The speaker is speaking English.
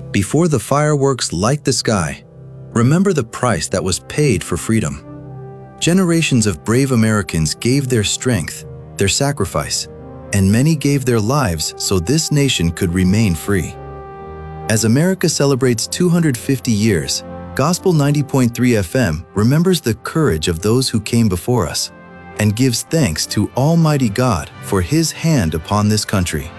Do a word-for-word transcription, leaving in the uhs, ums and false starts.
Before the fireworks light the sky, remember the price that was paid for freedom. Generations of brave Americans gave their strength, their sacrifice, and many gave their lives so this nation could remain free. As America celebrates two hundred fifty years, Gospel ninety point three F M remembers the courage of those who came before us and gives thanks to Almighty God for His hand upon this country.